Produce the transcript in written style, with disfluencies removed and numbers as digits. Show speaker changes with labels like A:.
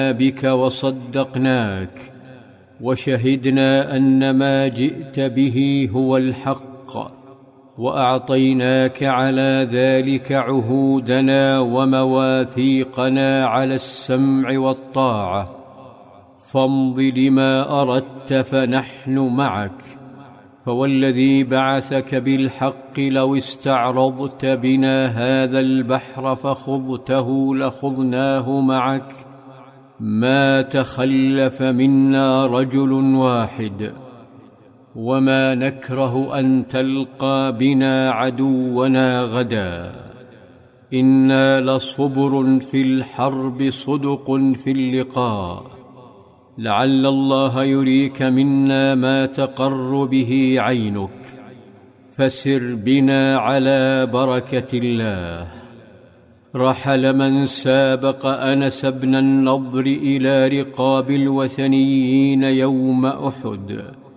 A: بك وصدقناك وشهدنا أن ما جئت به هو الحق، وأعطيناك على ذلك عهودنا ومواثيقنا على السمع والطاعة، فامض لما أردت فنحن معك. فوالذي بعثك بالحق لو استعرضت بنا هذا البحر فخضته لخضناه معك، ما تخلف منا رجل واحد، وما نكره أن تلقى بنا عدونا غدا. إنا لصبر في الحرب صدق في اللقاء، لعل الله يريك منا ما تقر به عينك، فسر بنا على بركة الله. رحل من سابق أنس بن النضر إلى رقاب الوثنيين يوم أحد،